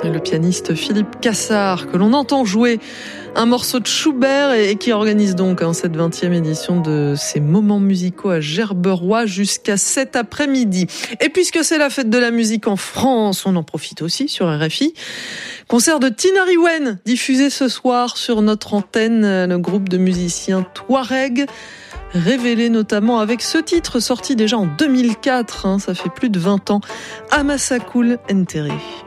le pianiste Philippe Cassard, que l'on entend jouer un morceau de Schubert et qui organise donc cette 20e édition de ces moments musicaux à Gerberoy jusqu'à cet après-midi. Et puisque c'est la fête de la musique en France, on en profite aussi sur RFI. Concert de Tinari Wen diffusé ce soir sur notre antenne, le groupe de musiciens Touareg, révélé notamment avec ce titre sorti déjà en 2004, ça fait plus de 20 ans, Amasakoul Enterré.